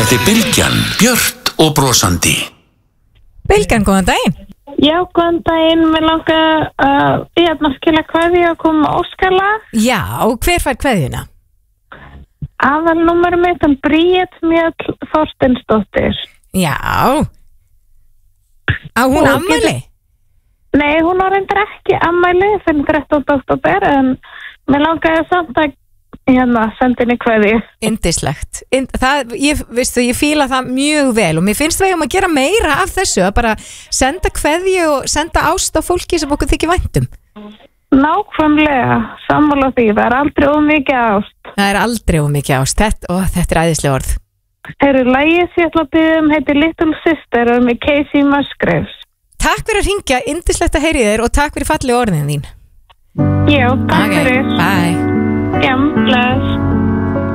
Þetta Bylgjan, björt og brosandi. Bylgjan, góðan daginn. Já, góðan daginn. Mér langar að skila kveðju og koma Óskarlag. Já, og hver fær kveðjuna? Aðalnúmer mitt Bríet Mjöll Þorsteinsdóttir. Já. Á hún afmæli? Nei, hún á reyndar ekki afmæli fyrir 13. október, en mér langar samt að senda henni kveðju. Yndislegt. Ég fíla það mjög vel og mér finnst við að gera meira af þessu, að bara senda kveðju og senda ást á fólki sem okkur þykir væntum. Nákvæmlega, sammála því, það er aldrei of mikið ást. Það er aldrei of mikið ást, þetta er æðislega orð. Lagið sem ég ætla að biðja heitir Little Sister og með Casey Musgraves. Takk fyrir að hringja, yndislegt að heyri þér og takk fyrir fallega orðin þín. Já, takk fyrir. Bye. Já, bless.